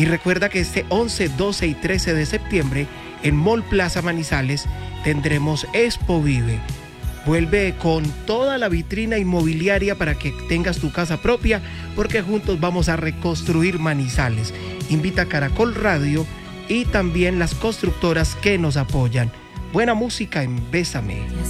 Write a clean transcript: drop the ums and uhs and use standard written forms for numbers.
Y recuerda que este 11, 12 y 13 de septiembre en Mall Plaza Manizales tendremos Expo Vive. Vuelve con toda la vitrina inmobiliaria para que tengas tu casa propia, porque juntos vamos a reconstruir Manizales. Invita a Caracol Radio y también las constructoras que nos apoyan. Buena música en Bésame.